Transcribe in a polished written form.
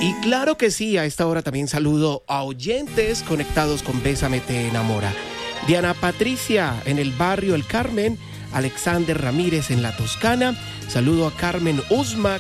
Y claro que sí, a esta hora también saludo a oyentes conectados con Bésame te enamora. Diana Patricia en el barrio El Carmen, Alexander Ramírez en la Toscana, saludo a Carmen Usma